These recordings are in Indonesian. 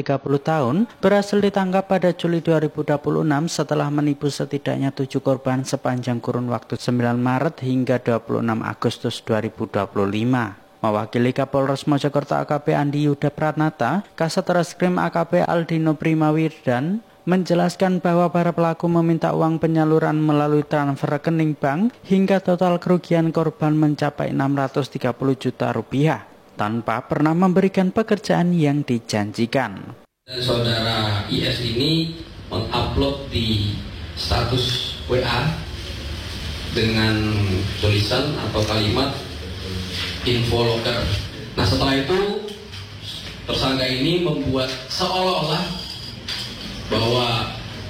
30 tahun berhasil ditangkap pada Juli 2026 setelah menipu setidaknya 7 korban sepanjang kurun waktu 9 Maret hingga 26 Agustus 2025. Mewakili Kapolres Mojokerto AKP Andi Yuda Pranata, Kasat Reskrim AKP Aldino Primawirdan menjelaskan bahwa para pelaku meminta uang penyaluran melalui transfer rekening bank hingga total kerugian korban mencapai 630 juta rupiah tanpa pernah memberikan pekerjaan yang dijanjikan. Dan saudara IS ini mengupload di status WA dengan tulisan atau kalimat info locker. Nah, setelah itu tersangka ini membuat seolah-olah bahwa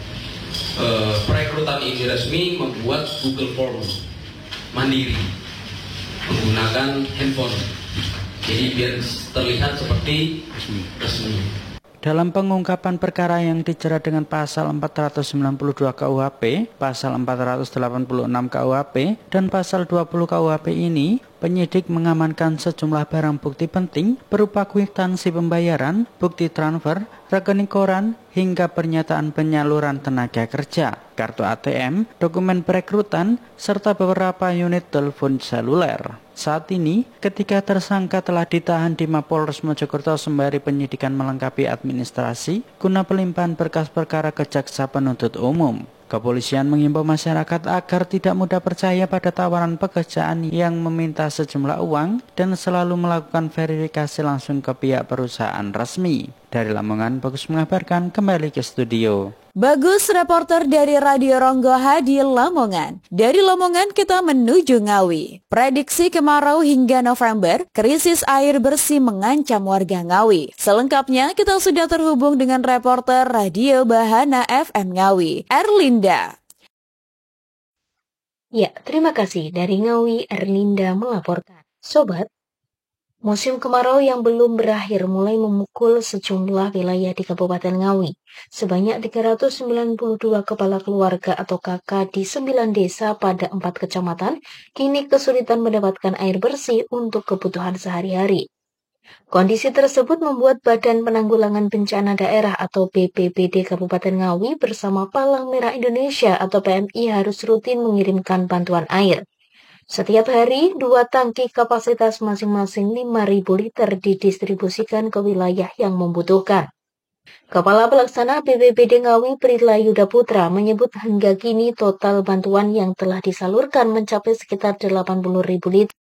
perekrutan ini resmi membuat Google Form mandiri menggunakan handphone, jadi biar terlihat seperti resmi. Dalam pengungkapan perkara yang dijerat dengan pasal 492 KUHP, pasal 486 KUHP, dan pasal 20 KUHP ini, penyidik mengamankan sejumlah barang bukti penting berupa kwitansi pembayaran, bukti transfer, rekening koran, hingga pernyataan penyaluran tenaga kerja, kartu ATM, dokumen perekrutan, serta beberapa unit telepon seluler. Saat ini, ketiga tersangka telah ditahan di Mapolres Mojokerto sembari penyidikan melengkapi administrasi guna pelimpahan berkas perkara ke Jaksa Penuntut Umum. Kepolisian mengimbau masyarakat agar tidak mudah percaya pada tawaran pekerjaan yang meminta sejumlah uang dan selalu melakukan verifikasi langsung ke pihak perusahaan resmi. Dari Lamongan, Bagus mengabarkan, kembali ke studio. Bagus, reporter dari Radio Ronggo di Lamongan. Dari Lamongan kita menuju Ngawi. Prediksi kemarau hingga November, krisis air bersih mengancam warga Ngawi. Selengkapnya kita sudah terhubung dengan reporter Radio Bahana FM Ngawi, Erlinda. Ya, terima kasih. Dari Ngawi, Erlinda melaporkan. Sobat, musim kemarau yang belum berakhir mulai memukul sejumlah wilayah di Kabupaten Ngawi. Sebanyak 392 kepala keluarga atau KK di 9 desa pada 4 kecamatan kini kesulitan mendapatkan air bersih untuk kebutuhan sehari-hari. Kondisi tersebut membuat Badan Penanggulangan Bencana Daerah atau BPBD Kabupaten Ngawi bersama Palang Merah Indonesia atau PMI harus rutin mengirimkan bantuan air. Setiap hari, 2 tangki kapasitas masing-masing 5.000 liter didistribusikan ke wilayah yang membutuhkan. Kepala Pelaksana BPBD Ngawi Prila Yuda Putra menyebut hingga kini total bantuan yang telah disalurkan mencapai sekitar 80.000 liter.